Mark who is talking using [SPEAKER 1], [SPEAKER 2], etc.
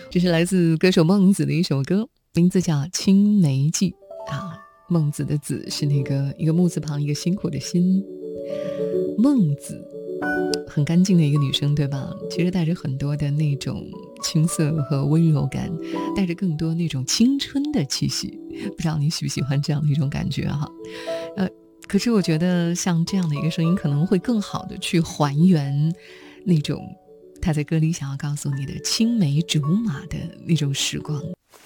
[SPEAKER 1] 这是来自歌手孟子的一首歌，名字叫《青梅记》啊。孟子的子是那个一个木字旁一个辛苦的辛。孟子很干净的一个女生，对吧？其实带着很多的那种青涩和温柔感，带着更多那种青春的气息。不知道你喜不喜欢这样的一种感觉哈？可是我觉得像这样的一个声音，可能会更好的去还原那种他在歌里想要告诉你的青梅竹马的那种时光。